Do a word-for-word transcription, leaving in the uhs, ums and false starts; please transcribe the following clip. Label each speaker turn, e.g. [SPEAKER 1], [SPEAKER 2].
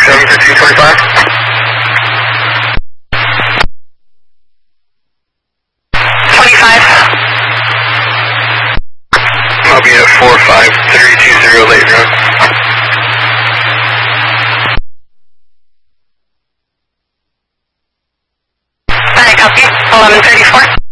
[SPEAKER 1] seven for two twenty-five.
[SPEAKER 2] twenty-five.
[SPEAKER 1] I'll be at four five three two zero late road.
[SPEAKER 2] Alright, copy. eleven thirty-four.